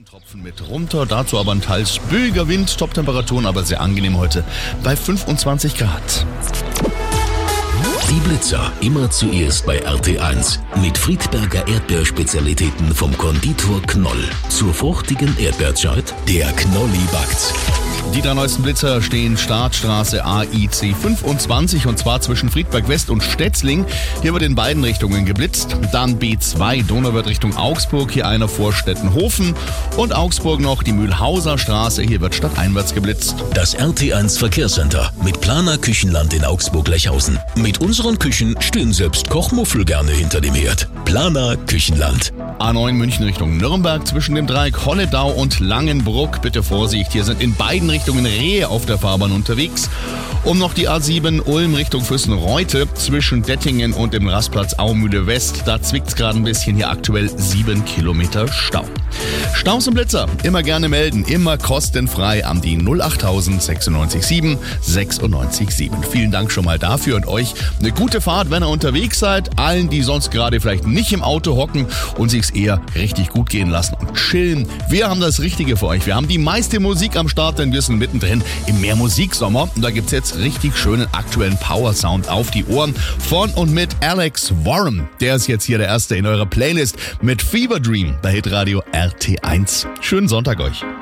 Regentropfen mit runter, dazu aber ein teils böiger Wind, Top-Temperaturen aber sehr angenehm heute bei 25 Grad. Die Blitzer immer zuerst bei RT1 mit Friedberger Erdbeerspezialitäten vom Konditor Knoll. Zur fruchtigen Erdbeerzeit, der Knolli backt's. Die drei neuesten Blitzer stehen Startstraße AIC 25 und zwar zwischen Friedberg West und Stetzling. Hier wird in beiden Richtungen geblitzt. Dann B2 Donauwörth Richtung Augsburg, hier einer vor Stettenhofen und Augsburg noch die Mühlhauser Straße, hier wird stadteinwärts geblitzt. Das RT1 Verkehrscenter mit Planer Küchenland in Augsburg-Lechhausen. Mit unseren Küchen stehen selbst Kochmuffel gerne hinter dem Herd. Planer Küchenland. A9 München Richtung Nürnberg zwischen dem Dreieck Holledau und Langenbruck. Bitte Vorsicht, hier sind in beiden Richtungen Rehe auf der Fahrbahn unterwegs. Um noch die A7 Ulm Richtung Füssen-Reute zwischen Dettingen und dem Rastplatz Aumühle West. Da zwickt's gerade ein bisschen, hier aktuell 7 Kilometer Stau. Staus und Blitzer immer gerne melden, immer kostenfrei an die 08000 96 7 96 7. Vielen Dank schon mal dafür und euch eine gute Fahrt, wenn ihr unterwegs seid. Allen, die sonst gerade vielleicht nicht im Auto hocken und sich's eher richtig gut gehen lassen und chillen. Wir haben das Richtige für euch. Wir haben die meiste Musik am Start, denn wir sind mittendrin im Mehrmusiksommer. Und da gibt's jetzt richtig schönen aktuellen Power-Sound auf die Ohren von und mit Alex Warren. Der ist jetzt hier der Erste in eurer Playlist mit Fever Dream bei Hitradio RT1. Schönen Sonntag euch.